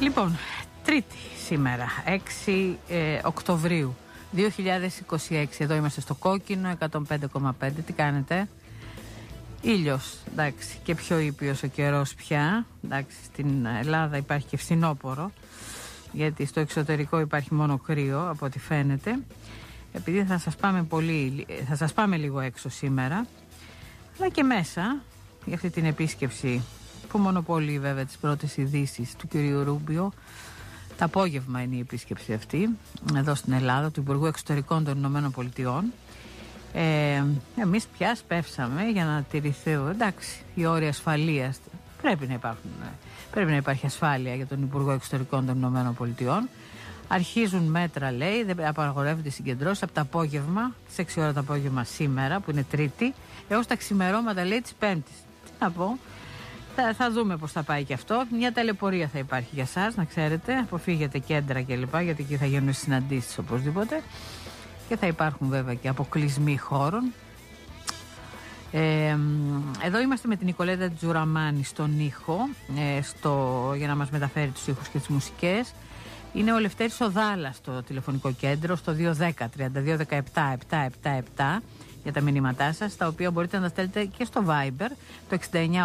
Λοιπόν, Τρίτη σήμερα, 6 Οκτωβρίου 2026. Εδώ είμαστε στο κόκκινο 105,5. Τι κάνετε? Ήλιος, εντάξει, και πιο ήπιος ο καιρός πια. Εντάξει, στην Ελλάδα υπάρχει και φθινόπωρο, γιατί στο εξωτερικό υπάρχει μόνο κρύο από ό,τι φαίνεται. Επειδή θα σας πάμε λίγο έξω σήμερα, αλλά και μέσα για αυτή την επίσκεψη που μονοπολεί βέβαια τις πρώτες ειδήσεις του κυρίου Ρούμπιο. Το απόγευμα είναι η επίσκεψη αυτή εδώ στην Ελλάδα του Υπουργού Εξωτερικών των Ηνωμένων Πολιτειών. Εμείς πια σπεύσαμε για να τηρηθεί, εντάξει, οι όροι ασφαλείας πρέπει να υπάρχει ασφάλεια για τον Υπουργό Εξωτερικών των Ηνωμένων Πολιτειών. Αρχίζουν μέτρα, λέει, δεν απαγορεύονται οι συγκεντρώσεις από το απόγευμα, στις 6 ώρα το απόγευμα σήμερα, που είναι Τρίτη, έως τα ξημερώματα, λέει, της Πέμπτης. Τι να πω, θα δούμε πώς θα πάει και αυτό. Μια ταλαιπωρία θα υπάρχει για σας, να ξέρετε. Αποφύγετε κέντρα κλπ. Γιατί εκεί θα γίνουν συναντήσεις οπωσδήποτε. Και θα υπάρχουν βέβαια και αποκλεισμοί χώρων. Εδώ είμαστε με την Νικολέτα Τζουραμάνη στον ήχο, για να μας μεταφέρει τους ήχους και τις μουσικές. Είναι ο Λευτέρης ο Δάλλας στο τηλεφωνικό κέντρο, στο 210-3217-777 για τα μηνύματά σας, τα οποία μπορείτε να τα στέλνετε και στο Viber, το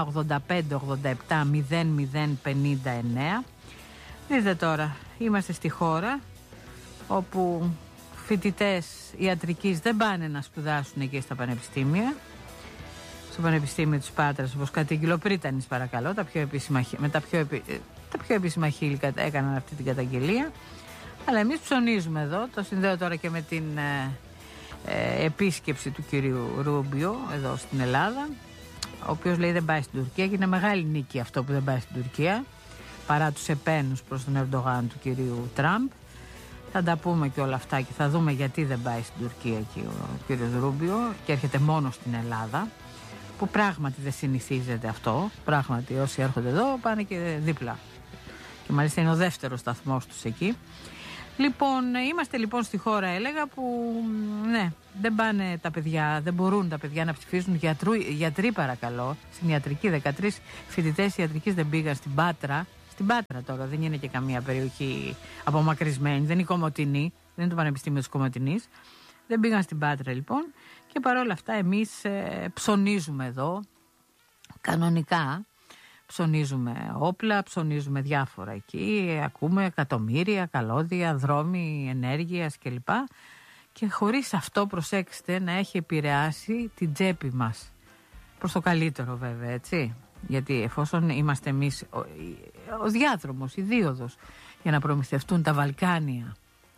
6985-87-0059. Δείτε τώρα, είμαστε στη χώρα όπου φοιτητές ιατρικής δεν πάνε να σπουδάσουν εκεί στα πανεπιστήμια. Στο Πανεπιστήμιο της Πάτρας, όπως κατήγγειλε ο Πρίτανης, παρακαλώ, τα πιο επίσημα χείλη έκαναν αυτή την καταγγελία. Αλλά εμείς ψωνίζουμε εδώ, το συνδέω τώρα και με την επίσκεψη του κυρίου Ρούμπιο εδώ στην Ελλάδα, ο οποίος λέει δεν πάει στην Τουρκία, και είναι μεγάλη νίκη αυτό που δεν πάει στην Τουρκία, παρά τους επένους προς τον Ερντογάν του κυρίου Τραμπ. Θα τα πούμε και όλα αυτά και θα δούμε γιατί δεν πάει στην Τουρκία εκεί ο κύριος Ρούμπιο και έρχεται μόνο στην Ελλάδα, που πράγματι δεν συνηθίζεται αυτό. Πράγματι όσοι έρχονται εδώ πάνε και δίπλα, και μάλιστα είναι ο δεύτερος σταθμός τους εκεί. Λοιπόν, είμαστε λοιπόν στη χώρα, έλεγα, που ναι, δεν πάνε τα παιδιά, δεν μπορούν τα παιδιά να ψηφίσουν. Γιατροί, παρακαλώ, στην ιατρική, 13 φοιτητές ιατρικής δεν πήγαν στην Πάτρα. Στην Πάτρα τώρα, δεν είναι και καμία περιοχή απομακρυσμένη, δεν είναι η Κομοτηνή, δεν είναι το Πανεπιστήμιο της Κομοτηνής. Δεν πήγαν στην Πάτρα λοιπόν, και παρόλα αυτά εμείς ψωνίζουμε εδώ, κανονικά. Ψωνίζουμε όπλα, ψωνίζουμε διάφορα εκεί, ακούμε εκατομμύρια, καλώδια, δρόμοι ενέργειας κλπ. Και χωρίς αυτό, προσέξτε, να έχει επηρεάσει την τσέπη μας. Προς το καλύτερο βέβαια, έτσι. Γιατί εφόσον είμαστε εμείς ο διάδρομος, η δίωδος για να προμηθευτούν τα Βαλκάνια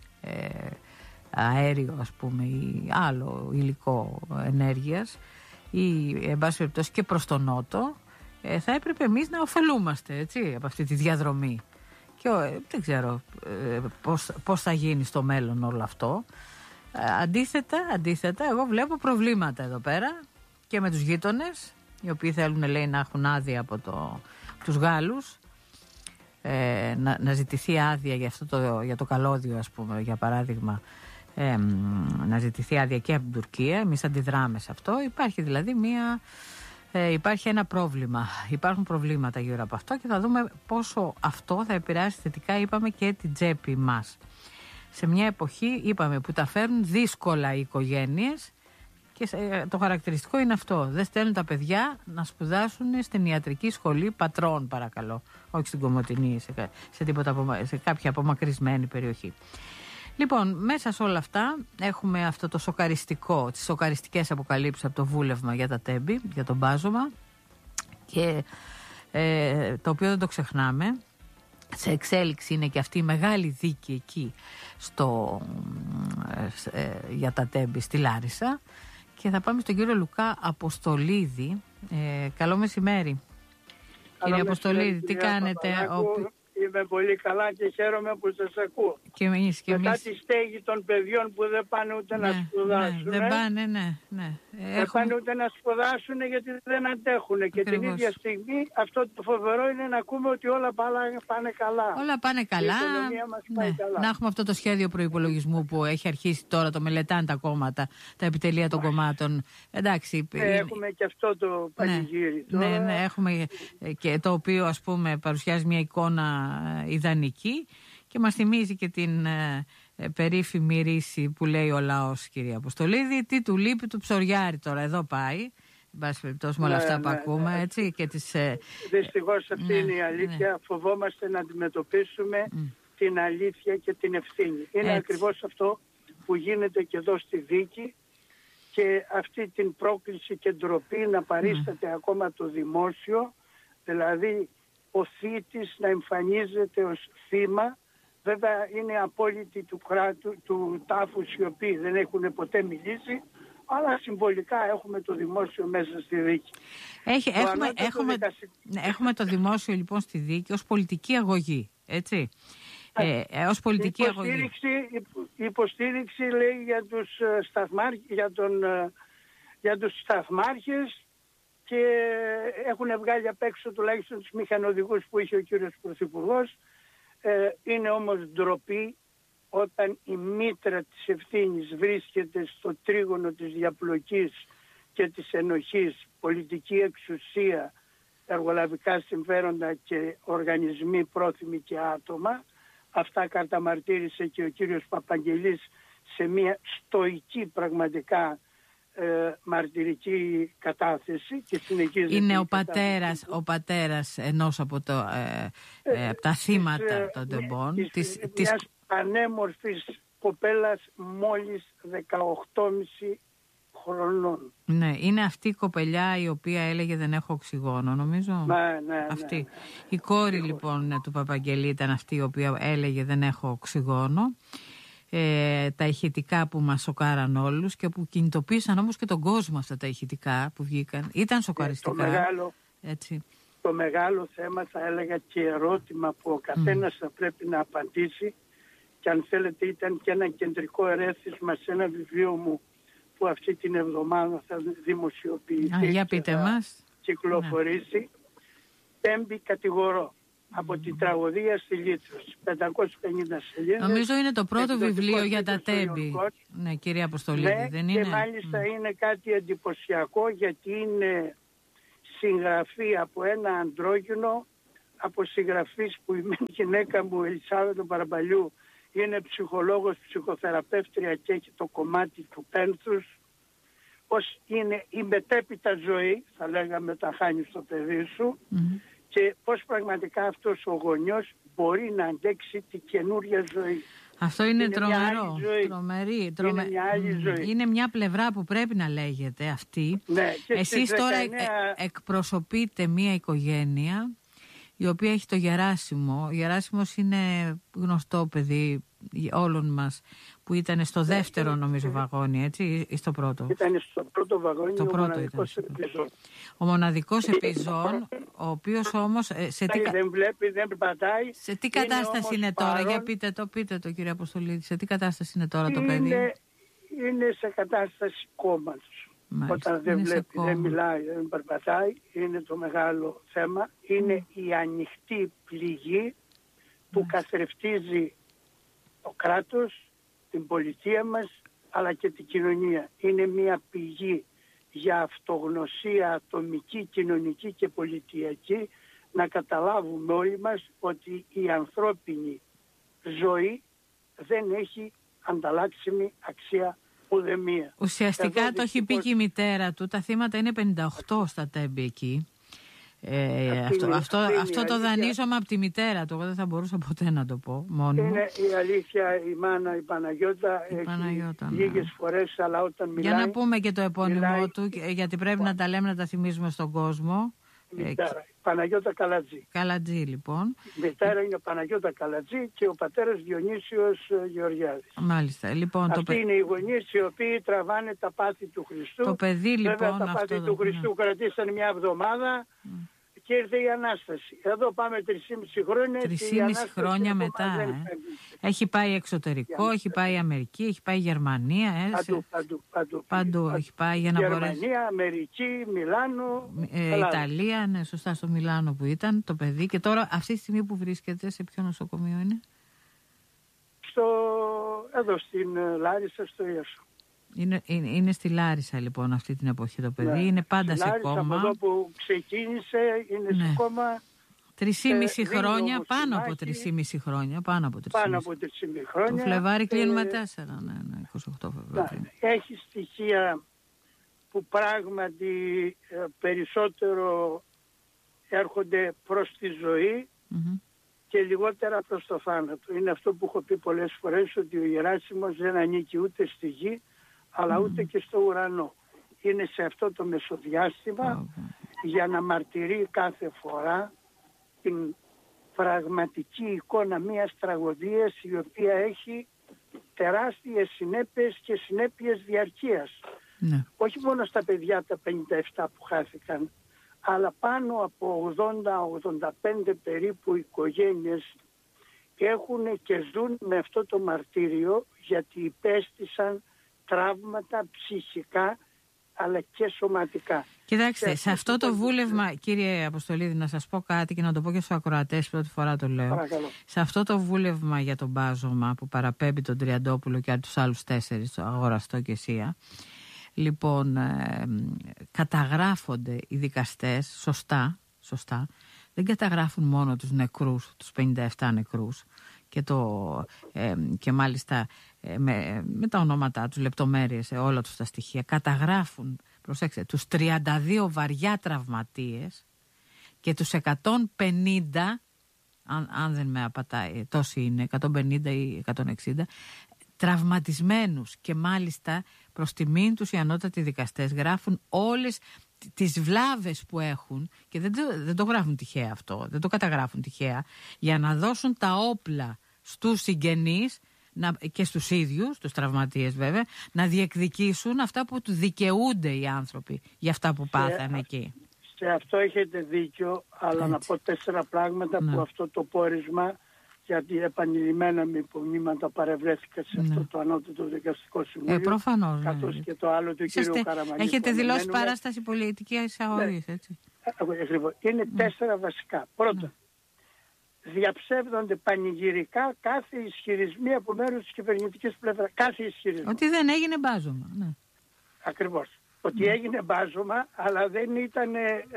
αέριο, ας πούμε, ή άλλο υλικό ενέργειας, ή εν πάση περιπτώσει και προς τον νότο, θα έπρεπε εμείς να ωφελούμαστε, έτσι, από αυτή τη διαδρομή. Και δεν ξέρω πώς θα γίνει στο μέλλον όλο αυτό. Αντίθετα, εγώ βλέπω προβλήματα εδώ πέρα και με τους γείτονες, οι οποίοι θέλουν, λέει, να έχουν άδεια από τους Γάλλους, να ζητηθεί άδεια για το καλώδιο, ας πούμε, για παράδειγμα, να ζητηθεί άδεια και από την Τουρκία. Εμείς αντιδράμε σε αυτό. Υπάρχει δηλαδή υπάρχει ένα πρόβλημα. Υπάρχουν προβλήματα γύρω από αυτό και θα δούμε πόσο αυτό θα επηρεάσει θετικά, είπαμε, και την τσέπη μας. Σε μια εποχή, είπαμε, που τα φέρνουν δύσκολα οι οικογένειες, και το χαρακτηριστικό είναι αυτό. Δεν στέλνουν τα παιδιά να σπουδάσουν στην ιατρική σχολή πατρών, παρακαλώ. Όχι στην Κομοτηνή, σε κάποια απομακρυσμένη περιοχή. Λοιπόν, μέσα σε όλα αυτά έχουμε αυτό το σοκαριστικό, τις σοκαριστικές αποκαλύψεις από το βούλευμα για τα Τέμπη, για τον μπάζωμα, και το οποίο δεν το ξεχνάμε. Σε εξέλιξη είναι και αυτή η μεγάλη δίκη εκεί για τα Τέμπη στη Λάρισα, και θα πάμε στον κύριο Λουκά Αποστολίδη. Καλό μεσημέρι. Κύριε Αποστολίδη, τι κάνετε? Είμαι πολύ καλά και χαίρομαι που σας ακούω. Και εμείς. Μετά τη στέγη των παιδιών που δεν πάνε ούτε να σπουδάσουν. Δεν πάνε, Δεν πάνε ούτε να σπουδάσουν γιατί δεν αντέχουν. Και την ίδια στιγμή αυτό το φοβερό είναι να ακούμε ότι όλα πάνε καλά. Όλα πάνε καλά. Η οικονομία μας πάει καλά. Να έχουμε αυτό το σχέδιο προϋπολογισμού που έχει αρχίσει τώρα, το μελετάνε τα κόμματα, τα επιτελεία των κομμάτων. Εντάξει. Έχουμε και αυτό το πανηγύρι. Ναι, έχουμε και το οποίο, ας πούμε, παρουσιάζει μια εικόνα ιδανική και μας θυμίζει και την περίφημη ρίση που λέει ο λαός, κυρία Αποστολίδη, τι του λείπει του ψωριάρι τώρα, εδώ πάει. Εν πάση περιπτώσει με όλα αυτά που ακούμε, έτσι, και τις... Δυστυχώς αυτή είναι η αλήθεια. Φοβόμαστε να αντιμετωπίσουμε την αλήθεια και την ευθύνη. Είναι ακριβώς αυτό που γίνεται και εδώ στη δίκη, και αυτή την πρόκληση και ντροπή να παρίσταται ακόμα το δημόσιο, δηλαδή ο θήτης να εμφανίζεται ως θύμα. Βέβαια είναι απόλυτοι του κράτου, του τάφους, οι οποίοι δεν έχουν ποτέ μιλήσει, αλλά συμβολικά έχουμε το δημόσιο μέσα στη δίκη. Έχουμε το δημόσιο λοιπόν στη δίκη ως πολιτική αγωγή, έτσι. Ως πολιτική αγωγή. Υποστήριξη λέει για τους σταθμάρχες, και έχουν βγάλει απ' έξω τουλάχιστον τους μηχανοδηγούς που είχε ο κύριος Πρωθυπουργός. Είναι όμως ντροπή όταν η μήτρα της ευθύνης βρίσκεται στο τρίγωνο της διαπλοκής και της ενοχής, πολιτική εξουσία, εργολαβικά συμφέροντα και οργανισμοί πρόθυμοι και άτομα. Αυτά καρταμαρτύρησε και ο κύριος Παπαγγελής σε μια στοική πραγματικά μαρτυρική κατάθεση, και συνεχίζει. Είναι ο πατέρας ενός από τα θύματα των τεμπών, της πανέμορφης κοπέλας μόλις 18,5 χρονών. Ναι, είναι αυτή η κοπελιά η οποία έλεγε δεν έχω οξυγόνο, νομίζω. Ναι. Αυτή. Η κόρη λοιπόν του Παπαγγελή ήταν αυτή η οποία έλεγε δεν έχω οξυγόνο. Τα ηχητικά που μας σοκάραν όλους και που κινητοποίησαν όμως και τον κόσμο, αυτά τα ηχητικά που βγήκαν. Ήταν σοκαριστικά. Το μεγάλο θέμα, θα έλεγα, και ερώτημα που ο καθένας θα πρέπει να απαντήσει, και αν θέλετε ήταν και ένα κεντρικό ερέθισμα σε ένα βιβλίο μου που αυτή την εβδομάδα θα δημοσιοποιηθεί και θα κυκλοφορήσει. Τέμπη κατηγορώ. Από την τραγωδία στη Λίθρωση, 550 σελίδες. Νομίζω είναι το πρώτο βιβλίο για τα Τέμπη. Ναι, κυρία Αποστολίδη, δεν είναι? Και μάλιστα είναι κάτι εντυπωσιακό, γιατί είναι συγγραφή από ένα αντρόγυνο, από συγγραφής που η γυναίκα μου, Ελισάβετο Παραμπαλιού, είναι ψυχολόγος, ψυχοθεραπεύτρια και έχει το κομμάτι του πένθους. Ως είναι η μετέπειτα ζωή, θα λέγαμε, τα χάνει στο παιδί σου. Και πώς πραγματικά αυτός ο γονιός μπορεί να αντέξει τη καινούρια ζωή. Αυτό είναι τρομερό. Τρομερή. Είναι μια άλλη ζωή. Είναι μια πλευρά που πρέπει να λέγεται αυτή. Ναι, εσείς τώρα εκπροσωπείτε μια οικογένεια η οποία έχει το Γεράσιμο. Ο Γεράσιμος είναι γνωστό παιδί όλων μας, που ήταν στο δεύτερο νομίζω βαγόνι, έτσι, ή στο πρώτο? Ήταν στο πρώτο βαγόνι, το πρώτο ο μοναδικός επιζών, ο οποίος όμως δεν βλέπει, δεν πατάει. Σε τι κατάσταση είναι τώρα, για πείτε το κύριε Αποστολίδη, σε τι κατάσταση είναι τώρα το παιδί? Είναι σε κατάσταση κόμματος. Όταν δεν βλέπει, δεν μιλάει, δεν περπατάει, είναι το μεγάλο θέμα. Είναι η ανοιχτή πληγή που καθρεφτίζει το κράτος, την πολιτεία μας, αλλά και την κοινωνία. Είναι μια πηγή για αυτογνωσία ατομική, κοινωνική και πολιτιακή, να καταλάβουμε όλοι μας ότι η ανθρώπινη ζωή δεν έχει ανταλλάξιμη αξία ουδεμία. Ουσιαστικά το έχει πει και η μητέρα του, τα θύματα είναι 58 στα Τέμπη εκεί. Αυτό το δανείζομαι από τη μητέρα του. Εγώ δεν θα μπορούσα ποτέ να το πω μόνο. Είναι η αλήθεια, η μάνα, η Παναγιώτα, λίγες φορές, αλλά όταν μιλάει... Για να πούμε και το επώνυμό του, γιατί πρέπει να τα λέμε, να τα θυμίζουμε στον κόσμο. Μητέρα, Παναγιώτα Καλατζή. Καλατζή, λοιπόν. Η μητέρα είναι Παναγιώτα Καλατζή και ο πατέρας Διονύσιος Γεωργιάδης. Μάλιστα. Λοιπόν, αυτοί είναι οι γονείς οι οποίοι τραβάνε τα πάθη του Χριστού. Το παιδί, λοιπόν. Βέβαια, τα πάθη του Χριστού κρατήσαν μια εβδομάδα και ήρθε η Ανάσταση. Εδώ πάμε 3,5 χρόνια. 3,5 χρόνια μετά. Έχει πάει εξωτερικό, έχει πάει Αμερική, έχει πάει Γερμανία. Παντού έχει πάει για να μπορέσει. Γερμανία, Αμερική, Μιλάνο. Ιταλία, ναι, σωστά, στο Μιλάνο που ήταν το παιδί. Και τώρα αυτή τη στιγμή που βρίσκεται, σε ποιο νοσοκομείο είναι? Εδώ στην Λάρισα, στο Ιασό. Είναι στη Λάρισα λοιπόν αυτή την εποχή το παιδί, είναι πάντα σε κόμμα. Από εδώ που ξεκίνησε είναι σε κόμμα 3,5 χρόνια, πάνω από 3,5 χρόνια. Πάνω από 3,5 χρόνια. Το Φλεβάρι κλείνουμε 4, ναι, 28 Φεβρουαρίου. Έχει στοιχεία που πράγματι περισσότερο έρχονται προς τη ζωή και λιγότερα προς το θάνατο. Είναι αυτό που έχω πει πολλές φορές, ότι ο Γεράσιμος δεν ανήκει ούτε στη γη αλλά ούτε και στο ουρανό. Είναι σε αυτό το μεσοδιάστημα για να μαρτυρεί κάθε φορά την πραγματική εικόνα μιας τραγωδίας η οποία έχει τεράστιες συνέπειες και συνέπειες διαρκείας. Ναι. Όχι μόνο στα παιδιά τα 57 που χάθηκαν, αλλά πάνω από 80-85 περίπου οικογένειες έχουν και ζουν με αυτό το μαρτύριο, γιατί υπέστησαν τραύματα ψυχικά αλλά και σωματικά. Κοιτάξτε, σε αυτό το βούλευμα, κύριε Αποστολίδη, να σας πω κάτι και να το πω και στους ακροατές, πρώτη φορά το λέω. Παρακαλώ. Σε αυτό το βούλευμα για τον μπάζωμα που παραπέμπει τον Τριαντόπουλο και τους άλλους 4, το Αγοραστό και Σία, λοιπόν, καταγράφονται οι δικαστές σωστά, δεν καταγράφουν μόνο τους νεκρούς, τους 57 νεκρούς και μάλιστα με τα ονόματά τους, λεπτομέρειες, όλα τους τα στοιχεία, καταγράφουν, προσέξτε, τους 32 βαριά τραυματίες και τους 150, αν δεν με απατάει, τόσοι είναι, 150 ή 160 τραυματισμένους, και μάλιστα προς τιμήν τους οι ανώτατοι δικαστές γράφουν όλες τις βλάβες που έχουν, και δεν το γράφουν τυχαία αυτό, δεν το καταγράφουν τυχαία, για να δώσουν τα όπλα στους συγγενείς και στους ίδιους, τους τραυματίες βέβαια, να διεκδικήσουν αυτά που του δικαιούνται οι άνθρωποι για αυτά που πάθανε εκεί. Σε αυτό έχετε δίκιο, αλλά να πω 4 πράγματα που αυτό το πόρισμα, γιατί επανειλημμένα με υπομνήματα παρευρέθηκα σε αυτό το ανώτατο δικαστικό συμβούλιο. Προφανώς. Καθώς και το άλλο του κύριου Καραμανλή. Έχετε δηλώσει παράσταση πολιτική εισαγωγής, έτσι. Ακριβώς. Είναι 4 βασικά. Πρώτον, διαψεύδονται πανηγυρικά κάθε ισχυρισμοί από μέρους της κυβερνητικής πλευράς. Κάθε ισχυρισμό. Ότι δεν έγινε μπάζωμα. Ναι. Ακριβώς. Ότι έγινε μπάζωμα, αλλά δεν ήταν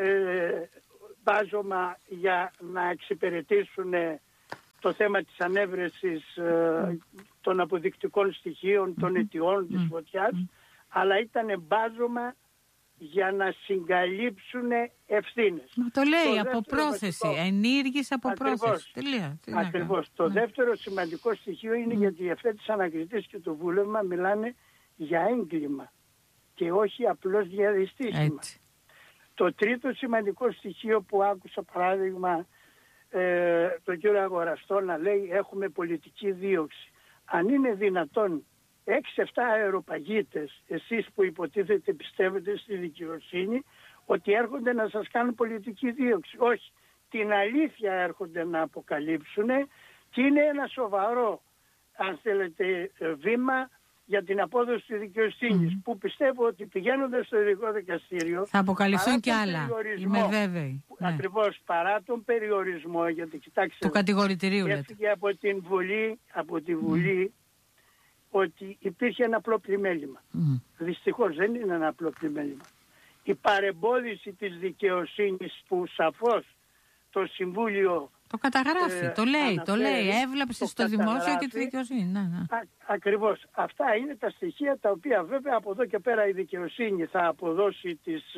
μπάζωμα για να εξυπηρετήσουν το θέμα της ανέβρεσης των αποδεικτικών στοιχείων, των αιτιών της φωτιάς, αλλά ήταν μπάζωμα για να συγκαλύψουν ευθύνες. Μα το λέει από πρόθεση, ενήργης από πρόθεση. Ακριβώς. Το δεύτερο σημαντικό στοιχείο είναι γιατί αυτές τις ανακριτές και το βούλευμα μιλάνε για έγκλημα και όχι απλώς για δυστύχημα. Το τρίτο σημαντικό στοιχείο που άκουσα, παράδειγμα, τον κύριο Αγοραστό να λέει έχουμε πολιτική δίωξη. Αν είναι δυνατόν 6-7 αεροπαγίτες, εσείς που υποτίθεται πιστεύετε στη δικαιοσύνη, ότι έρχονται να σας κάνουν πολιτική δίωξη. Όχι. Την αλήθεια έρχονται να αποκαλύψουν και είναι ένα σοβαρό, αν θέλετε, βήμα για την απόδοση της δικαιοσύνης, που πιστεύω ότι πηγαίνοντας στο ειδικό δικαστήριο θα αποκαλυφθούν κι άλλα. Είμαι βέβαιη. Ακριβώς, παρά τον περιορισμό, γιατί κοιτάξτε, του κατηγορητηρίου έφυγε από τη Βουλή ότι υπήρχε ένα απλό πλημέλημα. Δυστυχώς δεν είναι ένα απλό πλημέλημα. Η παρεμπόδιση της δικαιοσύνης που σαφώς το Συμβούλιο το καταγράφει, το λέει, έβλαψε στο δημόσιο και τη δικαιοσύνη. Ακριβώς. Αυτά είναι τα στοιχεία τα οποία βέβαια από εδώ και πέρα η δικαιοσύνη θα αποδώσει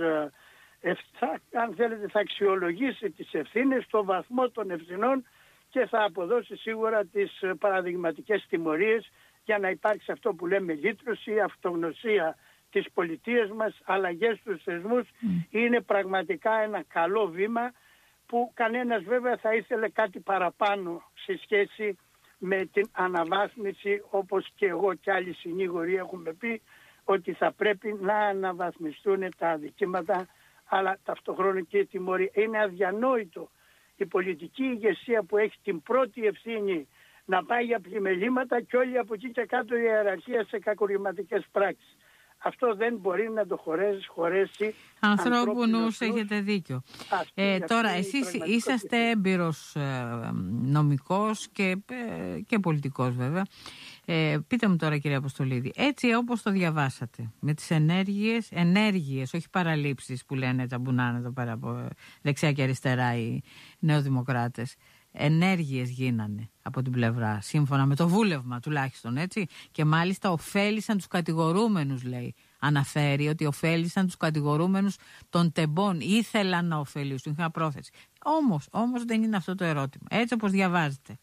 αν θέλετε θα αξιολογήσει τις ευθύνες, το βαθμό των ευθυνών και θα αποδώσει σίγουρα τις παραδειγματικές τιμωρίες για να υπάρξει αυτό που λέμε λύτρωση, αυτογνωσία της πολιτείας μας, αλλαγές στους θεσμούς. Είναι πραγματικά ένα καλό βήμα που κανένας βέβαια θα ήθελε κάτι παραπάνω σε σχέση με την αναβάθμιση, όπως και εγώ και άλλοι συνήγοροι έχουμε πει ότι θα πρέπει να αναβαθμιστούν τα αδικήματα, αλλά ταυτόχρονα και η τιμωρία. Είναι αδιανόητο η πολιτική ηγεσία που έχει την πρώτη ευθύνη να πάει για πλημελήματα και όλοι από εκεί και κάτω η ιεραρχία σε κακουργηματικές πράξεις. αυτό δεν μπορεί να το χωρέσει ανθρώπου νους, έχετε δίκιο. Τώρα εσείς είσαστε έμπειρος νομικός και πολιτικός βέβαια. Πείτε μου τώρα, κύριε Αποστολίδη, έτσι όπως το διαβάσατε, με τις ενέργειες, όχι παραλήψεις που λένε τσαμπουνάνε εδώ πέρα από δεξιά και αριστερά οι νεοδημοκράτες, ενέργειες γίνανε από την πλευρά, σύμφωνα με το βούλευμα τουλάχιστον, έτσι, και μάλιστα ωφέλησαν τους κατηγορούμενους, λέει. Αναφέρει ότι ωφέλησαν τους κατηγορούμενους των τεμπών, ήθελαν να ωφελήσουν, είχαν πρόθεση. Όμως δεν είναι αυτό το ερώτημα. Έτσι όπως διαβάζετε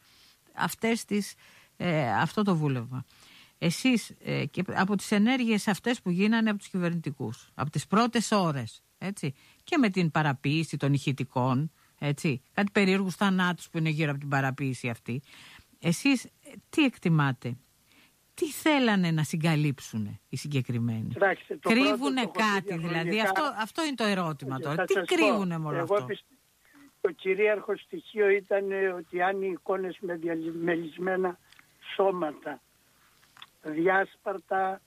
αυτό το βούλευμα. Εσείς και από τις ενέργειες αυτές που γίνανε από τους κυβερνητικούς, από τις πρώτες ώρες, έτσι, και με την παραποίηση των ηχητικών, έτσι, κάτι περίεργους θανάτους που είναι γύρω από την παραποίηση αυτή, εσείς τι εκτιμάτε? Τι θέλανε να συγκαλύψουν οι συγκεκριμένοι? Κρύβουνε κάτι δηλαδή? Αυτό είναι το ερώτημα τώρα. Τι κρύβουνε με όλο αυτό? Το κυρίαρχο στοιχείο ήταν ότι αν οι εικόνες με διαμελισμένα σώματα, διάσπαρτα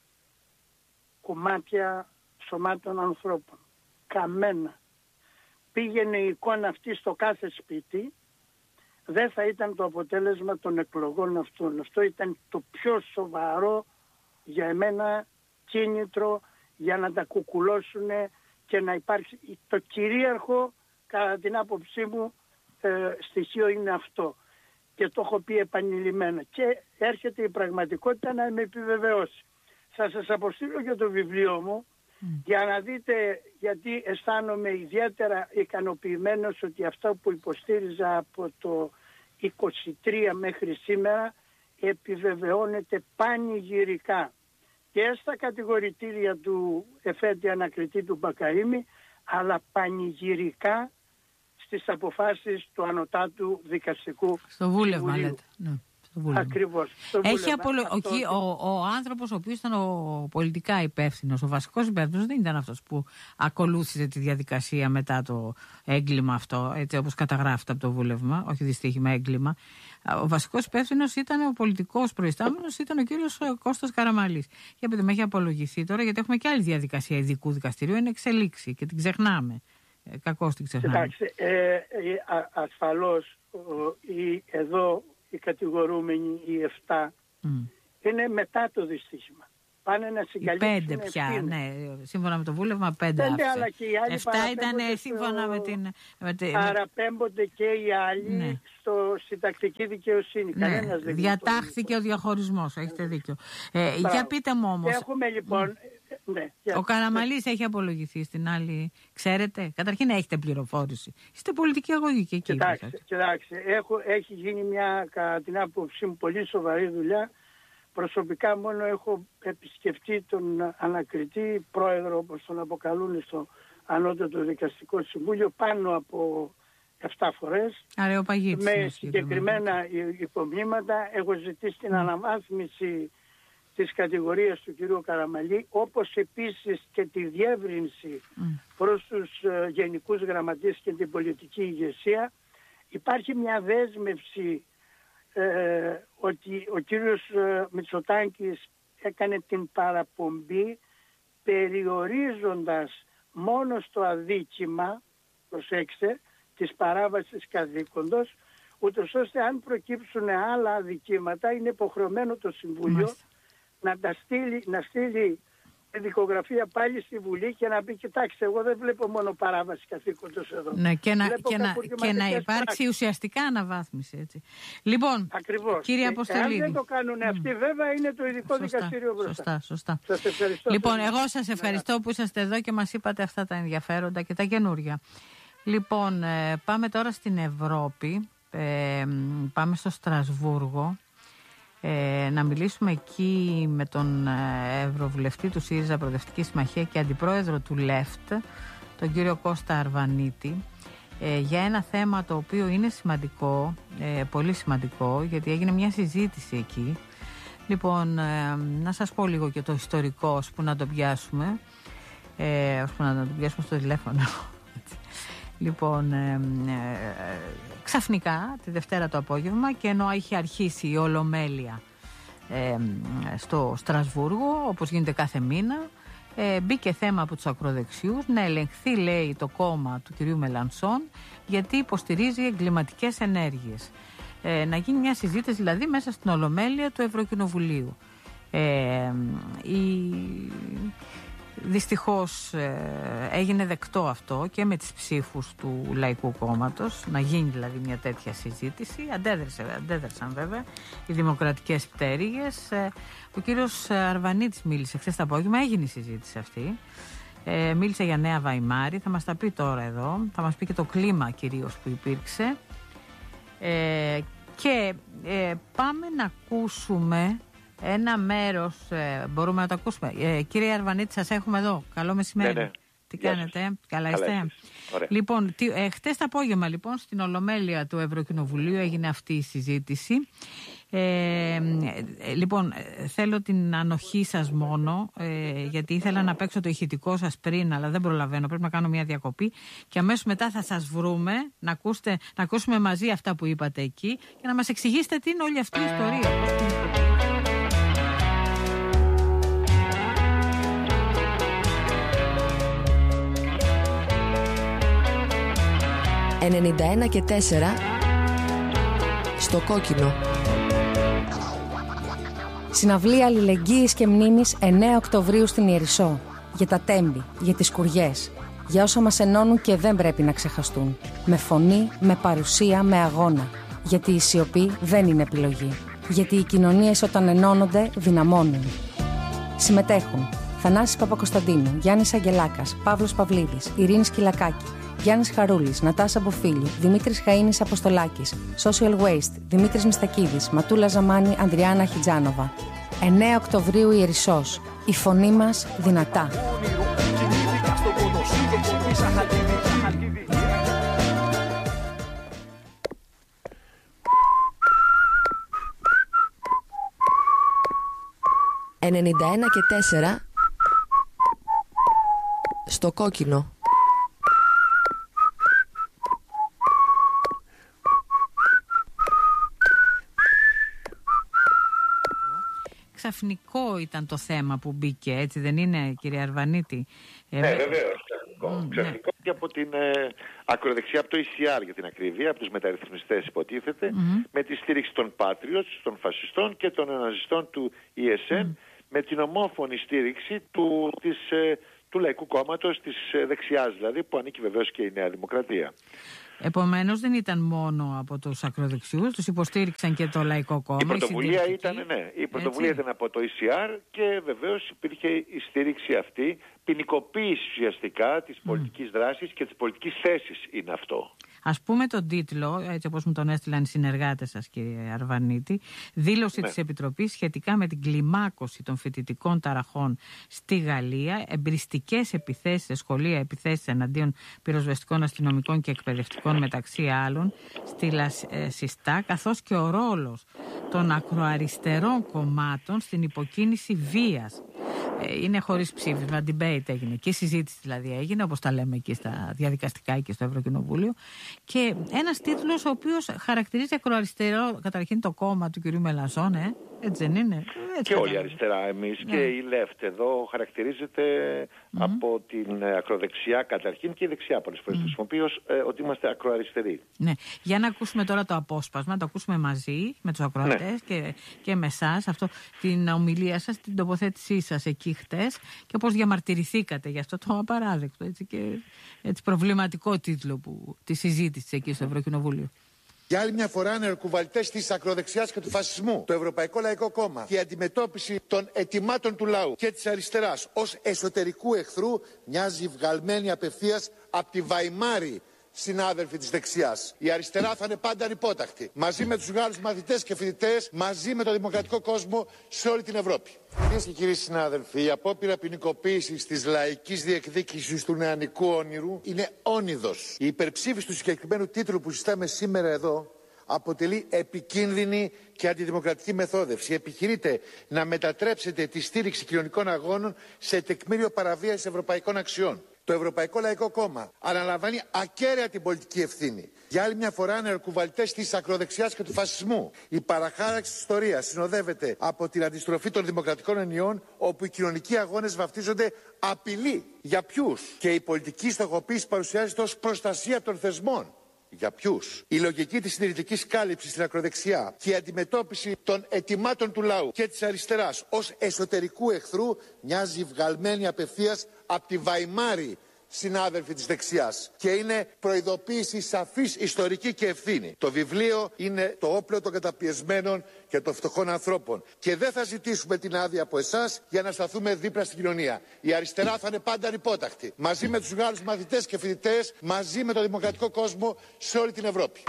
κομμάτια σωμάτων ανθρώπων, καμένα, πήγαινε η εικόνα αυτή στο κάθε σπίτι, δεν θα ήταν το αποτέλεσμα των εκλογών αυτών. Αυτό ήταν το πιο σοβαρό για εμένα κίνητρο για να τα κουκουλώσουν και να υπάρξει. Το κυρίαρχο, κατά την άποψή μου, στοιχείο είναι αυτό. Και το έχω πει επανειλημμένα. Και έρχεται η πραγματικότητα να με επιβεβαιώσει. Θα σας αποστείλω για το βιβλίο μου για να δείτε, γιατί αισθάνομαι ιδιαίτερα ικανοποιημένος ότι αυτά που υποστήριζα από το 23 μέχρι σήμερα επιβεβαιώνεται πανηγυρικά και στα κατηγορητήρια του εφέτη ανακριτή του Μπακαΐμη, αλλά πανηγυρικά στις αποφάσεις του Ανωτάτου Δικαστικού στο βούλευμα, λέτε. Ναι. Ακριβώς. Ο άνθρωπος ο οποίος ήταν ο πολιτικά υπεύθυνος, ο βασικός υπεύθυνος, δεν ήταν αυτός που ακολούθησε τη διαδικασία μετά το έγκλημα αυτό, έτσι όπως καταγράφεται από το βούλευμα, όχι δυστύχημα, έγκλημα. Ο βασικός υπεύθυνος ήταν ο πολιτικός προϊστάμενος, ήταν ο κύριος Κώστας Καραμαλής. Και επειδή με έχει απολογηθεί τώρα, γιατί έχουμε και άλλη διαδικασία ειδικού δικαστηρίου, είναι εξελίξη και την ξεχνάμε. Κακώς την ξεχνάμε. Κοιτάξτε, ασφαλώς εδώ οι κατηγορούμενοι, οι 7, είναι μετά το δυστύχημα. Πάνε να συγκαλύψουν 5 πια, ναι, σύμφωνα με το βούλευμα 5 άφησε. Αλλά και οι άλλοι 7 ήταν σύμφωνα με την... Παραπέμπονται και οι άλλοι, ναι, στην τακτική δικαιοσύνη. Ναι, διατάχθηκε ο διαχωρισμός, έχετε δίκιο. Για πείτε μου όμως... Έχουμε λοιπόν... Ναι, ο Καραμαλής έχει απολογηθεί στην άλλη, ξέρετε? Καταρχήν έχετε πληροφόρηση. Είστε πολιτική αγωγή και εκεί. Κοιτάξτε, έχει γίνει μια, κατά την άποψή μου, πολύ σοβαρή δουλειά. Προσωπικά μόνο έχω επισκεφτεί τον ανακριτή πρόεδρο, όπως τον αποκαλούν στο Ανώτατο Δικαστικό Συμβούλιο, πάνω από 7 φορές. Με συγκεκριμένα υπομνήματα. Έχω ζητήσει την αναβάθμιση της κατηγορίας του κυρίου Καραμαλή, όπως επίσης και τη διεύρυνση προς τους γενικούς γραμματείς και την πολιτική ηγεσία. Υπάρχει μια δέσμευση ότι ο κύριος Μητσοτάκης έκανε την παραπομπή περιορίζοντας μόνο στο αδίκημα, προσέξτε, της παράβασης καθήκοντος, ούτως ώστε αν προκύψουν άλλα αδικήματα είναι υποχρεωμένο το Συμβούλιο να στείλει τη δικογραφία πάλι στη Βουλή και να πει: κοιτάξτε, εγώ δεν βλέπω μόνο παράβαση καθήκοντος εδώ. Ναι, και να υπάρξει ουσιαστικά αναβάθμιση. Έτσι. Λοιπόν, ακριβώς. Κύριε Αποστολίδη. Αν δεν το κάνουν αυτοί, βέβαια είναι το ειδικό δικαστήριο μπροστά. Σωστά. Σας ευχαριστώ. Λοιπόν, εγώ σας ευχαριστώ που είσαστε εδώ και μας είπατε αυτά τα ενδιαφέροντα και τα καινούρια. Λοιπόν, πάμε τώρα στην Ευρώπη. Πάμε στο Στρασβούργο. Να μιλήσουμε εκεί με τον Ευρωβουλευτή του ΣΥΡΙΖΑ Προοδευτική Συμμαχία και αντιπρόεδρο του ΛΕΦΤ, τον κύριο Κώστα Αρβανίτη, για ένα θέμα το οποίο είναι σημαντικό, πολύ σημαντικό, γιατί έγινε μια συζήτηση εκεί. Λοιπόν, να σας πω λίγο και το ιστορικό, ώσπου να το πιάσουμε, στο τηλέφωνο. Λοιπόν, ξαφνικά τη Δευτέρα το απόγευμα, και ενώ είχε αρχίσει η Ολομέλεια στο Στρασβούργο, όπως γίνεται κάθε μήνα. Μπήκε θέμα από τους ακροδεξιούς να ελεγχθεί, λέει, το κόμμα του κυρίου Μελανσόν, γιατί υποστηρίζει εγκληματικές ενέργειες. Να γίνει μια συζήτηση δηλαδή μέσα στην Ολομέλεια του Ευρωκοινοβουλίου. Δυστυχώς έγινε δεκτό αυτό και με τις ψήφους του Λαϊκού Κόμματος, να γίνει δηλαδή μια τέτοια συζήτηση. Αντέδρασαν βέβαια οι δημοκρατικές πτέρυγες. Ο κύριος Αρβανίτης μίλησε χθες το απόγευμα, έγινε η συζήτηση αυτή. Μίλησε για Νέα Βαϊμάρη, θα μας τα πει τώρα εδώ, θα μας πει και το κλίμα κυρίως που υπήρξε. Και πάμε να ακούσουμε ένα μέρος, μπορούμε να το ακούσουμε. Κύριε Αρβανίτη, σας έχουμε εδώ. Καλό μεσημέρι. Ναι. Τι κάνετε, καλά είστε? Λοιπόν, χτες το απόγευμα λοιπόν στην Ολομέλεια του Ευρωκοινοβουλίου έγινε αυτή η συζήτηση. Λοιπόν, θέλω την ανοχή σας μόνο, γιατί ήθελα να παίξω το ηχητικό σας πριν, αλλά δεν προλαβαίνω, πρέπει να κάνω μια διακοπή και αμέσως μετά θα σας βρούμε να ακούσουμε μαζί αυτά που είπατε εκεί και να μας εξηγήσετε τι είναι όλη αυτή η ιστορία. 91 και 4 στο κόκκινο. Συναυλία αλληλεγγύης και μνήμης 9 Οκτωβρίου στην Ιερισσό. Για τα τέμπη, για τις σκουριές, για όσα μας ενώνουν και δεν πρέπει να ξεχαστούν. Με φωνή, με παρουσία, με αγώνα. Γιατί η σιωπή δεν είναι επιλογή. Γιατί οι κοινωνίες όταν ενώνονται δυναμώνουν. Συμμετέχουν Θανάσης Παπακοσταντίνου, Γιάννης Αγγελάκας, Παύλος Παυλίδης, Ειρήνη Σκυλακάκη, Γιάννης Χαρούλης, Νατάσα Μποφίλη, Δημήτρης Χαΐνης Αποστολάκης, Social Waste, Δημήτρης Μιστακίδης, Ματούλα Ζαμάνη, Ανδριάννα Χιτζάνοβα. 9 Οκτωβρίου Ιερισσός. Η φωνή μας δυνατά. «91 και 4 στο κόκκινο». Ξαφνικό ήταν το θέμα που μπήκε, έτσι δεν είναι, κύριε Αρβανίτη? Ναι, βεβαίως. Ξαφνικό και από την ακροδεξιά, από το ECR για την ακρίβεια, από τους μεταρρυθμιστές υποτίθεται, με τη στήριξη των Patriots, των φασιστών και των ναζιστών του ESN, με την ομόφωνη στήριξη του Λαϊκού Κόμματος, της δεξιάς δηλαδή, που ανήκει βεβαίως και η Νέα Δημοκρατία. Επομένως δεν ήταν μόνο από τους ακροδεξιούς, τους υποστήριξαν και το Λαϊκό Κόμμα. Η πρωτοβουλία ήταν, ναι, η πρωτοβουλία ήταν από το ECR και βεβαίως υπήρχε η στήριξη αυτή, ποινικοποίηση ουσιαστικά της πολιτικής δράσης και της πολιτικής θέσης είναι αυτό. Ας πούμε τον τίτλο, έτσι όπως μου τον έστειλαν οι συνεργάτες σας, κύριε Αρβανίτη, δήλωση της Επιτροπής σχετικά με την κλιμάκωση των φοιτητικών ταραχών στη Γαλλία, εμπριστικές επιθέσεις σε σχολεία, επιθέσεις εναντίον πυροσβεστικών, αστυνομικών και εκπαιδευτικών μεταξύ άλλων στη Λασιστά, καθώς και ο ρόλος των ακροαριστερών κομμάτων στην υποκίνηση βίας. Είναι χωρίς ψήφισμα, debate έγινε και συζήτηση δηλαδή έγινε, όπως τα λέμε εκεί στα διαδικαστικά και στο Ευρωκοινοβούλιο, και ένας τίτλος ο οποίος χαρακτηρίζει ακροαριστερό καταρχήν το κόμμα του κυρίου Μελανσόν, έτσι δεν είναι? Έτσι και όλη η αριστερά εμείς και η Left εδώ χαρακτηρίζεται από την ακροδεξιά καταρχήν και η δεξιά πολλές φορές χρησιμοποιεί ότι είμαστε ακροαριστεροί. Ναι. Για να ακούσουμε τώρα το απόσπασμα, το ακούσουμε μαζί με τους ακροατές και με εσάς, την ομιλία σας, την τοποθέτησή σας εκεί χτες και πώς διαμαρτυρηθήκατε για αυτό το απαράδεκτο έτσι προβληματικό τίτλο της συζήτησης εκεί στο Ευρωκοινοβούλιο. Για άλλη μια φορά ανερκουβαλτές της ακροδεξιάς και του φασισμού, το Ευρωπαϊκό Λαϊκό Κόμμα και η αντιμετώπιση των αιτημάτων του λαού και της αριστεράς ως εσωτερικού εχθρού μοιάζει βγαλμένη απευθείας από τη Βαϊμάρη, συνάδελφοι της δεξιάς. Η αριστερά θα είναι πάντα ανυπόταχτη, μαζί με τους Γάλλους μαθητές και φοιτητές, μαζί με το δημοκρατικό κόσμο σε όλη την Ευρώπη. Κυρίες και κύριοι συνάδελφοι, η απόπειρα ποινικοποίησης της λαϊκής διεκδίκησης του νεανικού όνειρου είναι όνειδος. Η υπερψήφιση του συγκεκριμένου τίτλου που συζητάμε σήμερα εδώ αποτελεί επικίνδυνη και αντιδημοκρατική μεθόδευση. Επιχειρείτε να μετατρέψετε τη στήριξη κοινωνικών αγώνων σε τεκμήριο παραβίασης ευρωπαϊκών αξιών. Το Ευρωπαϊκό Λαϊκό Κόμμα αναλαμβάνει ακέραια την πολιτική ευθύνη Για άλλη μια φορά ανερκουβαλτές της ακροδεξιάς και του φασισμού. Η παραχάραξη της ιστορίας συνοδεύεται από την αντιστροφή των δημοκρατικών ενιών, όπου οι κοινωνικοί αγώνες βαφτίζονται απειλή. Για ποιους? Και η πολιτική στοχοποίηση παρουσιάζεται ως προστασία των θεσμών. Για ποιους? Η λογική της συντηρητικής κάλυψης στην ακροδεξιά και η αντιμετώπιση των αιτημάτων του λαού και της αριστεράς ως εσωτερικού εχθρού μοιάζει βγαλμένη απευθείας από τη Βαϊμάρη, συνάδελφοι της δεξιάς. Και είναι προειδοποίηση σαφής, ιστορική και ευθύνη. Το βιβλίο είναι το όπλο των καταπιεσμένων και των φτωχών ανθρώπων. Και δεν θα ζητήσουμε την άδεια από εσάς για να σταθούμε δίπλα στην κοινωνία. Η αριστερά θα είναι πάντα ανυπόταχτη. Μαζί με τους Γάλλους μαθητές και φοιτητές, μαζί με τον δημοκρατικό κόσμο σε όλη την Ευρώπη.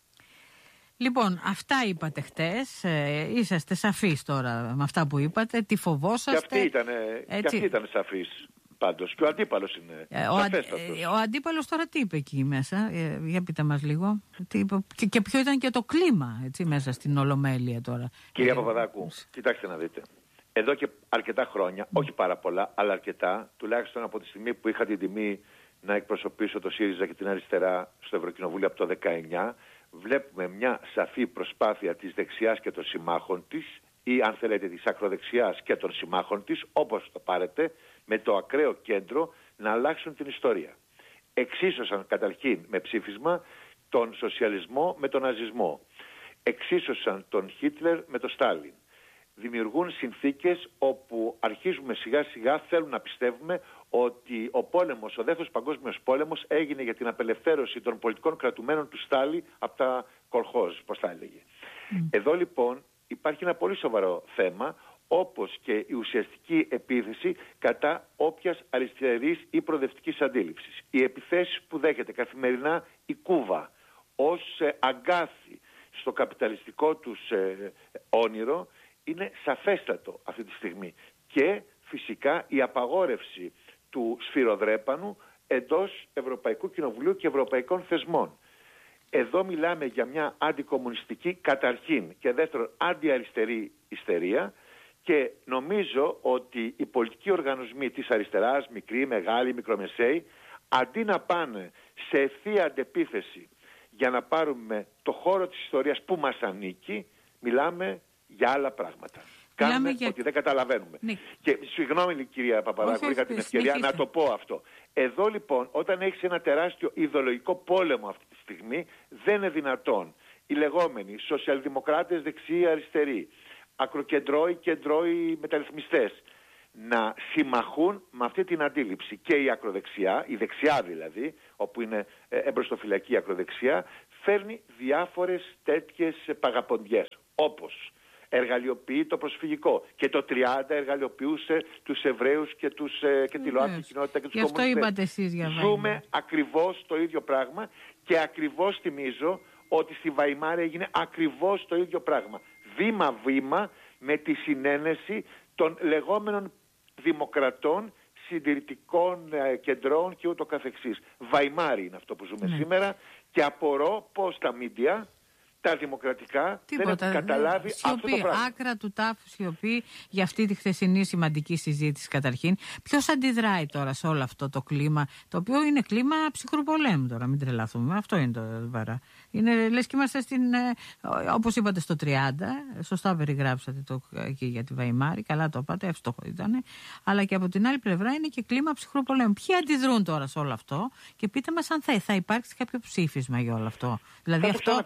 Λοιπόν, αυτά είπατε χτες. Είσαστε σαφείς τώρα με αυτά που είπατε. Τι φοβόσαστε? Και αυτή ήταν σαφής. Πάντως. Και ο αντίπαλος είναι σαφέστατος. Ο αντίπαλος τώρα τι είπε εκεί μέσα? Για πείτε μας λίγο. Και ποιο ήταν και το κλίμα έτσι, μέσα στην Ολομέλεια τώρα? Κυρία Παπαδάκου, κοιτάξτε να δείτε. Εδώ και αρκετά χρόνια, όχι πάρα πολλά, αλλά αρκετά, τουλάχιστον από τη στιγμή που είχα την τιμή να εκπροσωπήσω το ΣΥΡΙΖΑ και την αριστερά στο Ευρωκοινοβούλιο από το 19, βλέπουμε μια σαφή προσπάθεια της δεξιάς και των συμμάχων της, ή αν θέλετε της ακροδεξιάς και των συμμάχων της, όπως το πάρετε, με το ακραίο κέντρο να αλλάξουν την ιστορία. Εξίσωσαν καταρχήν με ψήφισμα τον σοσιαλισμό με τον ναζισμό. Εξίσωσαν τον Χίτλερ με τον Στάλιν. Δημιουργούν συνθήκες όπου αρχίζουμε σιγά σιγά, θέλουν να πιστεύουμε ότι ο πόλεμος, ο δεύτερος παγκόσμιος πόλεμος έγινε για την απελευθέρωση των πολιτικών κρατουμένων του Στάλιν από τα κολχόζ, πώς τα έλεγε. Εδώ λοιπόν υπάρχει ένα πολύ σοβαρό θέμα, όπως και η ουσιαστική επίθεση κατά όποιας αριστερής ή προοδευτικής αντίληψης. Οι επιθέσεις που δέχεται καθημερινά η Κούβα ως αγκάθι στο καπιταλιστικό τους όνειρο είναι σαφέστατο αυτή τη στιγμή. Και φυσικά η απαγόρευση του σφυροδρέπανου εντός Ευρωπαϊκού Κοινοβουλίου και ευρωπαϊκών θεσμών. Εδώ μιλάμε για μια αντικομμουνιστική καταρχήν και δεύτερον αντιαριστερή ιστερία, και νομίζω ότι οι πολιτικοί οργανισμοί της αριστεράς, μικροί, μεγάλοι, μικρομεσαίοι, αντί να πάνε σε ευθεία αντεπίθεση για να πάρουμε το χώρο της ιστορίας που μας ανήκει, μιλάμε για άλλα πράγματα. Κάνουμε ότι δεν καταλαβαίνουμε. Ναι. Και συγγνώμη κυρία Παπαδάκου, είχα την ευκαιρία να το πω αυτό. Εδώ λοιπόν, όταν έχεις ένα τεράστιο ιδεολογικό πόλεμο αυτή τη στιγμή, δεν είναι δυνατόν οι λεγόμενοι σοσιαλδημοκράτες δεξιοί αριστεροί, ακροκεντρώοι, κεντρώοι μεταρρυθμιστές να συμμαχούν με αυτή την αντίληψη. Και η ακροδεξιά, η δεξιά δηλαδή, όπου είναι εμπροστοφυλακή ακροδεξιά, φέρνει διάφορες τέτοιες παγαποντιές, όπως εργαλειοποιεί το προσφυγικό. Και το 30 εργαλειοποιούσε τους Εβραίους και τη ΛΟΑΤΚΙ κοινότητα και τους κομμουνιστές. Αυτό είπατε εσείς για Βαϊμάρη. Ζούμε ακριβώς το ίδιο πράγμα και ακριβώς θυμίζω ότι στη Βαϊμάρη έγινε ακριβώς το ίδιο πράγμα. Βήμα-βήμα με τη συνένεση των λεγόμενων δημοκρατών, συντηρητικών κεντρών και ούτω καθεξής. Βαϊμάρη είναι αυτό που ζούμε σήμερα και απορώ πως τα μίντια, τα δημοκρατικά, δεν έχουν καταλάβει αυτό το πράγμα. Άκρα του τάφου σιωπή για αυτή τη χθεσινή σημαντική συζήτηση καταρχήν. Ποιος αντιδράει τώρα σε όλο αυτό το κλίμα, το οποίο είναι κλίμα ψυχρού πολέμου τώρα, μην τρελαθούμε. Αυτό είναι το βαρά. Είναι, λες και είμαστε όπως είπατε στο 30, σωστά περιγράψατε το εκεί για τη Βαϊμάρη, καλά το είπατε, εύστοχο ήταν. Αλλά και από την άλλη πλευρά είναι και κλίμα ψυχρού πολέμου. Ποιοι αντιδρούν τώρα σε όλο αυτό και πείτε μας αν θα υπάρξει κάποιο ψήφισμα για όλο αυτό. Δηλαδή αυτό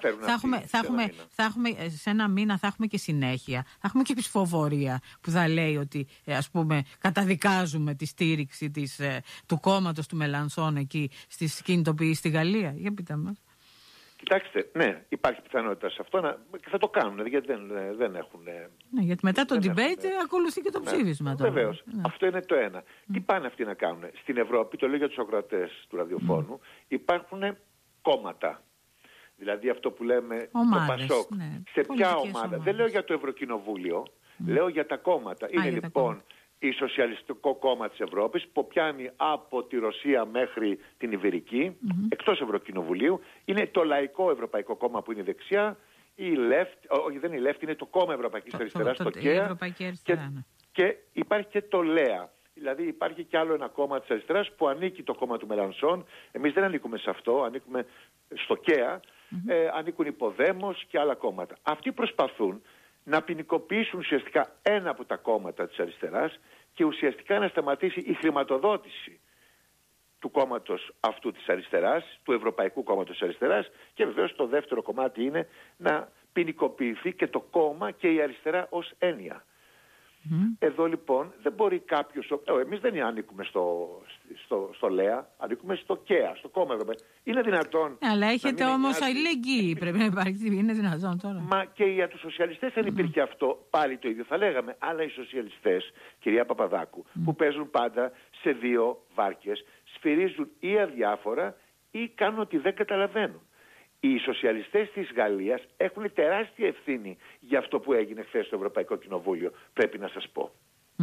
θα έχουμε σε ένα μήνα, θα έχουμε και συνέχεια. Θα έχουμε και ψηφοφορία που θα λέει ότι ας πούμε καταδικάζουμε τη στήριξη του κόμματος του Μελανσόν εκεί στις κινητοποιήσεις στη Γαλλία. Για πείτε μας. Κοιτάξτε, ναι, υπάρχει πιθανότητα σε αυτό και θα το κάνουν, γιατί δεν έχουν... Ναι, γιατί μετά το debate ακολουθεί και το ψήφισμα. Βεβαίως, αυτό είναι το ένα. Τι πάνε αυτοί να κάνουν? Στην Ευρώπη, το λέω για τους ακροατές του ραδιοφώνου, υπάρχουν κόμματα. Δηλαδή αυτό που λέμε ομάδες, το Πασόκ. Ναι. Σε ποια ομάδα? Δεν λέω για το Ευρωκοινοβούλιο, λέω για τα κόμματα. Είναι λοιπόν η Σοσιαλιστικό Κόμμα της Ευρώπης που πιάνει από τη Ρωσία μέχρι την Ιβηρική, εκτός Ευρωκοινοβουλίου. Είναι το Λαϊκό Ευρωπαϊκό Κόμμα που είναι δεξιά, η Left, όχι δεν είναι η Left, είναι το Κόμμα Ευρωπαϊκής Αριστεράς, το ΚΕΑ, και υπάρχει και το ΛΕΑ. Δηλαδή υπάρχει κι άλλο ένα κόμμα της αριστεράς που ανήκει το κόμμα του Μελανσόν. Εμείς δεν ανήκουμε σε αυτό, ανήκουμε στο ΚΕΑ, ανήκουν η Ποδέμος και άλλα κόμματα. Αυτοί προσπαθούν να ποινικοποιήσουν ουσιαστικά ένα από τα κόμματα της αριστεράς και ουσιαστικά να σταματήσει η χρηματοδότηση του κόμματος αυτού της αριστεράς, του Ευρωπαϊκού Κόμματος της Αριστεράς, και βεβαίως το δεύτερο κομμάτι είναι να ποινικοποιηθεί και το κόμμα και η αριστερά ως έννοια. Εδώ λοιπόν δεν μπορεί κάποιος, εμείς δεν ανήκουμε στο ΛΕΑ, ανήκουμε στο ΚΕΑ, στο κόμμα Ευρωπαϊκό. Είναι δυνατόν. Αλλά έχετε όμως αλληλεγγύη, πρέπει να υπάρχει, είναι δυνατόν τώρα. Μα και για τους σοσιαλιστές αν υπήρχε αυτό, πάλι το ίδιο θα λέγαμε. Αλλά οι σοσιαλιστές, κυρία Παπαδάκου, που παίζουν πάντα σε δύο βάρκες, σφυρίζουν ή αδιάφορα ή κάνουν ότι δεν καταλαβαίνουν. Οι σοσιαλιστές της Γαλλίας έχουν τεράστια ευθύνη για αυτό που έγινε χθες στο Ευρωπαϊκό Κοινοβούλιο, πρέπει να σας πω.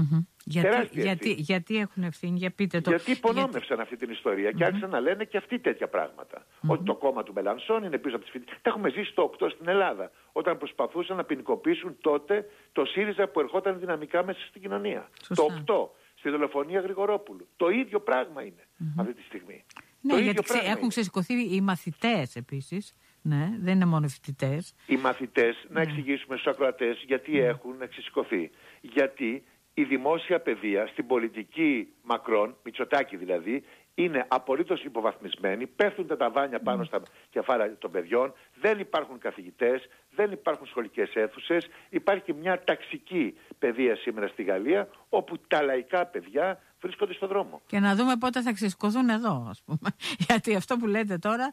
Γιατί έχουν ευθύνη, για πείτε το. Γιατί υπονόμευσαν αυτή την ιστορία και άρχισαν να λένε και αυτοί τέτοια πράγματα. Ότι το κόμμα του Μελανσόν είναι πίσω από τις φοιτητές. Τα έχουμε ζήσει το 8 στην Ελλάδα, όταν προσπαθούσαν να ποινικοποιήσουν τότε το ΣΥΡΙΖΑ που ερχόταν δυναμικά μέσα στην κοινωνία. Το 8 στη δολοφονία Γρηγορόπουλου. Το ίδιο πράγμα είναι αυτή τη στιγμή. Ναι, γιατί έχουν ξεσηκωθεί οι μαθητές επίσης. Ναι, δεν είναι μόνο οι φοιτητές. Οι μαθητές, να εξηγήσουμε στους ακροατές γιατί έχουν ξεσηκωθεί. Γιατί η δημόσια παιδεία στην πολιτική Μακρόν, Μητσοτάκη δηλαδή, είναι απολύτως υποβαθμισμένη, πέφτουν τα ταβάνια πάνω στα κεφάλια των παιδιών, δεν υπάρχουν καθηγητές, δεν υπάρχουν σχολικές αίθουσες, υπάρχει μια ταξική παιδεία σήμερα στη Γαλλία, όπου τα λαϊκά παιδιά βρίσκονται στον δρόμο. Και να δούμε πότε θα ξεσηκωθούν εδώ, ας πούμε. Γιατί αυτό που λέτε τώρα,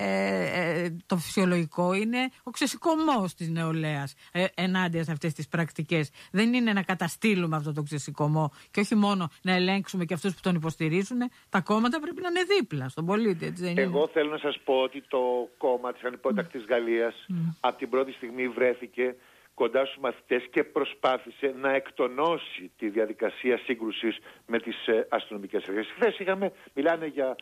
το φυσιολογικό είναι ο ξεσηκωμός της νεολαίας ενάντια σε αυτές τις πρακτικές. Δεν είναι να καταστήλουμε αυτό το ξεσηκωμό και όχι μόνο να ελέγξουμε και αυτούς που τον υποστηρίζουν. Τα κόμματα πρέπει να είναι δίπλα στον πολίτη. Έτσι δεν είναι? Εγώ θέλω να σας πω ότι το κόμμα της ανυπότακτης Γαλλίας από την πρώτη στιγμή βρέθηκε κοντά στους μαθητές και προσπάθησε να εκτονώσει τη διαδικασία σύγκρουσης με τις αστυνομικές αρχές. Χθες μιλάνε για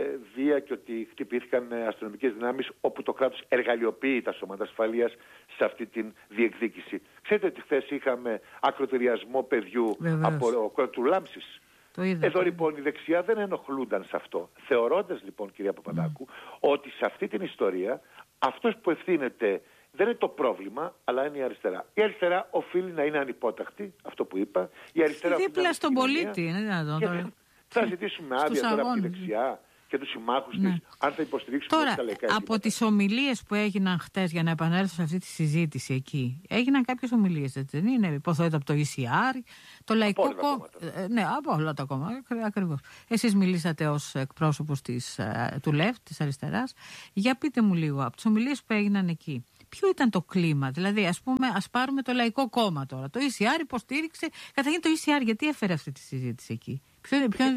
βία και ότι χτυπήθηκαν αστυνομικές δυνάμεις, όπου το κράτος εργαλειοποιεί τα σώματα ασφαλείας σε αυτή την διεκδίκηση. Ξέρετε ότι χθες είχαμε ακροτηριασμό παιδιού από του Λάμψης. Εδώ λοιπόν η δεξιά δεν ενοχλούνταν σε αυτό. Θεωρώντας λοιπόν, κυρία Παπαδάκου, ότι σε αυτή την ιστορία αυτός που ευθύνεται δεν είναι το πρόβλημα, αλλά είναι η αριστερά. Η αριστερά οφείλει να είναι ανυπόταχτη, αυτό που είπα. Η αριστερά δίπλα στον πολίτη, είναι δυνατόν. Θα ζητήσουμε άδεια τώρα από τη δεξιά και τους συμμάχους της, αν θα υποστηρίξουν τώρα, τα λαϊκά. Από τις ομιλίες που έγιναν χτες, για να επανέλθω σε αυτή τη συζήτηση εκεί, έγιναν κάποιες ομιλίες, έτσι δεν είναι? Υποθέτω από το ECR, το Λαϊκό Κόμμα. Ναι, από όλα τα κόμματα, ακριβώς. Εσείς μιλήσατε ως εκπρόσωπος του ΛΕΦ, της αριστεράς. Για πείτε μου λίγο, από τις ομιλίες που έγιναν εκεί, ποιο ήταν το κλίμα? Δηλαδή, ας πάρουμε το Λαϊκό Κόμμα τώρα. Το ECR υποστήριξε. Καταρχήν το ECR, γιατί έφερε αυτή τη συζήτηση εκεί? Ποιο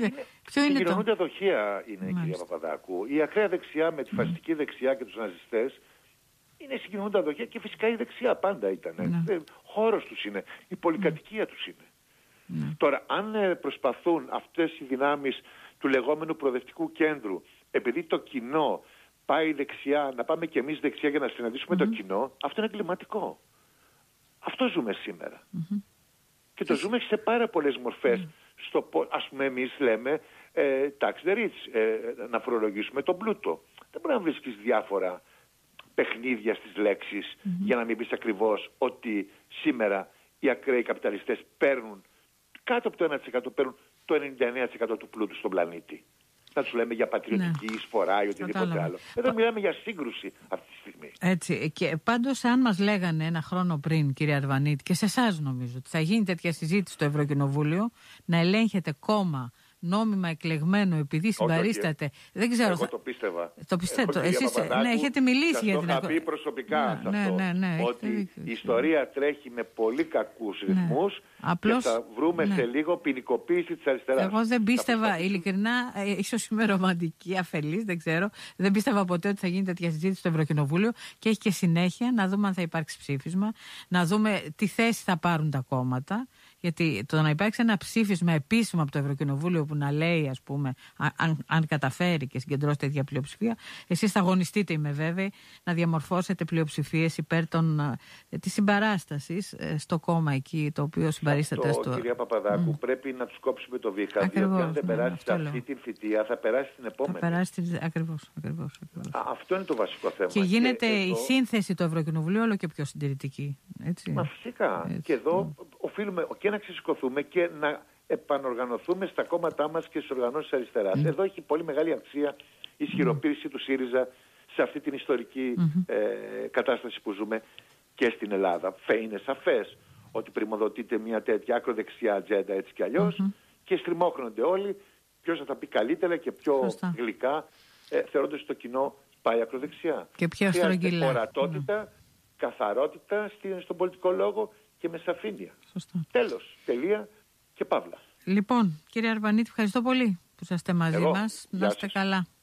είναι το? Συγκοινωνούντα δοχεία είναι, κυρία Παπαδάκου. Η ακραία δεξιά με τη φασιστική δεξιά και τους ναζιστές είναι συγκοινωνούντα δοχεία, και φυσικά η δεξιά πάντα ήταν. Χώρος τους είναι, η πολυκατοικία τους είναι. Τώρα, αν προσπαθούν αυτές οι δυνάμεις του λεγόμενου προοδευτικού κέντρου, επειδή το κοινό πάει δεξιά, να πάμε και εμείς δεξιά για να συναντήσουμε το κοινό, αυτό είναι εγκληματικό. Αυτό ζούμε σήμερα. Και το ζούμε σε πάρα πολλές μορφές. Ας πούμε, εμείς λέμε tax the rich, να φορολογήσουμε τον πλούτο. Δεν μπορεί να βρίσκεις διάφορα παιχνίδια στις λέξεις για να μην πεις ακριβώς ότι σήμερα οι ακραίοι καπιταλιστές παίρνουν κάτω από το 1%, παίρνουν το 99% του πλούτου στον πλανήτη. Να τους λέμε για πατριωτική εισφορά ή οτιδήποτε άλλο. Εδώ μιλάμε για σύγκρουση αυτή τη στιγμή. Έτσι. Και πάντως, αν μας λέγανε ένα χρόνο πριν, κύριε Αρβανίτη, και σε εσάς νομίζω, ότι θα γίνει τέτοια συζήτηση στο Ευρωκοινοβούλιο, να ελέγχεται κόμμα νόμιμα εκλεγμένο επειδή συμπαρίσταται. Δεν ξέρω. Εγώ το πίστευα. Το πιστεύω. Εσείς έχετε μιλήσει για την αυτό. Το είχα πει προσωπικά σε αυτό. Ότι η ιστορία τρέχει με πολύ κακούς ρυθμούς και θα βρούμε σε λίγο ποινικοποίηση της αριστεράς. Εγώ δεν πίστευα, ειλικρινά, ίσως είμαι ρομαντική, αφελής, δεν ξέρω. Δεν πίστευα ποτέ ότι θα γίνει τέτοια συζήτηση στο Ευρωκοινοβούλιο, και έχει και συνέχεια να δούμε αν θα υπάρξει ψήφισμα, να δούμε τι θέση θα πάρουν τα κόμματα. Γιατί το να υπάρξει ένα ψήφισμα επίσημο από το Ευρωκοινοβούλιο που να λέει, ας πούμε, αν καταφέρει και συγκεντρώσει τέτοια πλειοψηφία, εσείς θα αγωνιστείτε, είμαι βέβαιη, να διαμορφώσετε πλειοψηφίες υπέρ της συμπαράστασης στο κόμμα εκεί, το οποίο συμπαρίσταται στο. Κυρία Παπαδάκου, πρέπει να τους κόψουμε το βήχα. Διότι αν δεν περάσει αυτή την θητεία, θα περάσει την επόμενη. Ακριβώς. Αυτό είναι το βασικό θέμα. Και γίνεται η σύνθεση του Ευρωκοινοβουλίου όλο και πιο συντηρητική. Έτσι. Μα φυσικά. Έτσι. Και εδώ οφείλουμε και να ξεσηκωθούμε και να επανοργανωθούμε στα κόμματά μας και στις οργανώσεις αριστεράς. Εδώ έχει πολύ μεγάλη αξία η ισχυροποίηση του ΣΥΡΙΖΑ σε αυτή την ιστορική κατάσταση που ζούμε και στην Ελλάδα. Είναι σαφές ότι πριμοδοτείται μια τέτοια ακροδεξιά ατζέντα έτσι κι αλλιώς και στριμώχνονται όλοι. Ποιος θα τα πει καλύτερα και πιο γλυκά, θεωρώντας ότι το κοινό πάει ακροδεξιά. Και πιο στρογγυλά. Ορατότητα, καθαρότητα στον πολιτικό λόγο και με σαφήνεια. Τέλος, τελεία και παύλα. Λοιπόν, κύριε Αρβανίτη, ευχαριστώ πολύ που είσαστε μαζί μας. Να είστε καλά.